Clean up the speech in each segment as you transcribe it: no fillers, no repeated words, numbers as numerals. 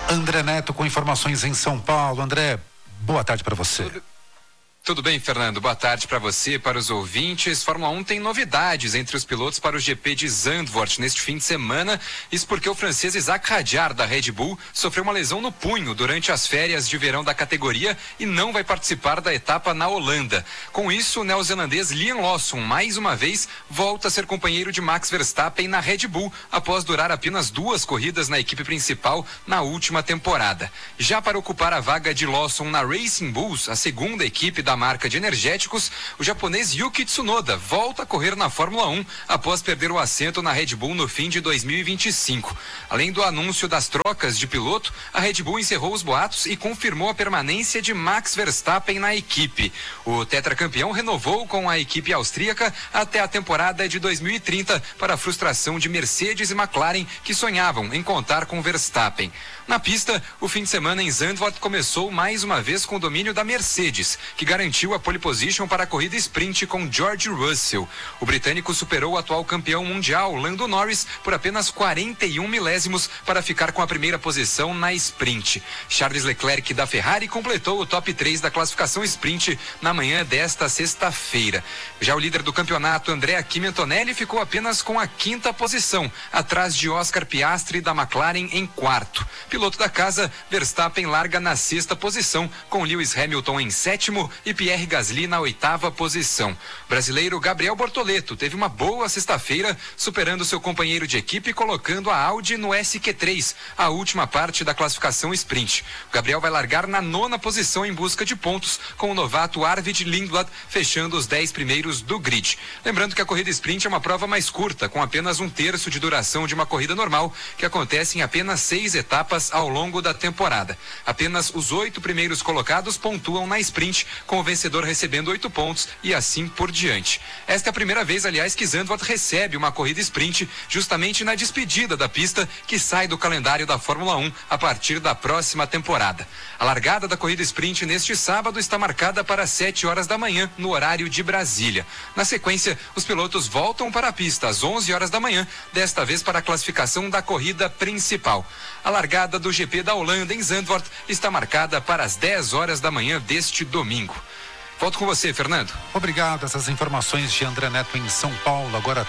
André Neto com informações em São Paulo. André, boa tarde para você. Tudo bem, Fernando? Boa tarde para você, para os ouvintes. Fórmula 1 tem novidades entre os pilotos para o GP de Zandvoort neste fim de semana. Isso porque o francês Isaac Hadjar, da Red Bull, sofreu uma lesão no punho durante as férias de verão da categoria e não vai participar da etapa na Holanda. Com isso, o neozelandês Liam Lawson, mais uma vez, volta a ser companheiro de Max Verstappen na Red Bull, após durar apenas 2 corridas na equipe principal na última temporada. Já para ocupar a vaga de Lawson na Racing Bulls, a segunda equipe da marca de energéticos, o japonês Yuki Tsunoda volta a correr na Fórmula 1 após perder o assento na Red Bull no fim de 2025. Além do anúncio das trocas de piloto, a Red Bull encerrou os boatos e confirmou a permanência de Max Verstappen na equipe. O tetracampeão renovou com a equipe austríaca até a temporada de 2030 para a frustração de Mercedes e McLaren, que sonhavam em contar com Verstappen. Na pista, o fim de semana em Zandvoort começou mais uma vez com o domínio da Mercedes, que garantiu a pole position para a corrida sprint com George Russell. O britânico superou o atual campeão mundial, Lando Norris, por apenas 41 milésimos para ficar com a primeira posição na sprint. Charles Leclerc da Ferrari completou o top 3 da classificação sprint na manhã desta sexta-feira. Já o líder do campeonato, Andrea Kimi Antonelli, ficou apenas com a 5ª posição, atrás de Oscar Piastri da McLaren em 4º. Piloto da casa, Verstappen larga na 6ª posição, com Lewis Hamilton em 7º e Pierre Gasly na 8ª posição. O brasileiro Gabriel Bortoleto teve uma boa sexta-feira, superando seu companheiro de equipe e colocando a Audi no SQ3, a última parte da classificação sprint. O Gabriel vai largar na 9ª posição em busca de pontos, com o novato Arvid Lindblad fechando os 10 primeiros do grid. Lembrando que a corrida sprint é uma prova mais curta, com apenas 1/3 de duração de uma corrida normal, que acontece em apenas 6 etapas ao longo da temporada. Apenas os 8 primeiros colocados pontuam na sprint, com o vencedor recebendo 8 pontos e assim por diante. Esta é a primeira vez, aliás, que Zandvoort recebe uma corrida sprint, justamente na despedida da pista, que sai do calendário da Fórmula 1 a partir da próxima temporada. A largada da corrida sprint neste sábado está marcada para 7 horas da manhã, no horário de Brasília. Na sequência, os pilotos voltam para a pista às 11 horas da manhã, desta vez para a classificação da corrida principal. A largada do GP da Holanda em Zandvoort está marcada para as 10 horas da manhã deste domingo. Volto com você, Fernando. Obrigado. Essas informações de André Neto em São Paulo, agora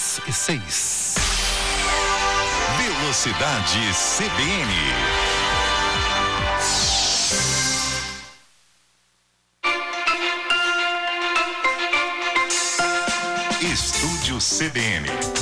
3:06. Velocidade CBN. Estúdio CBN.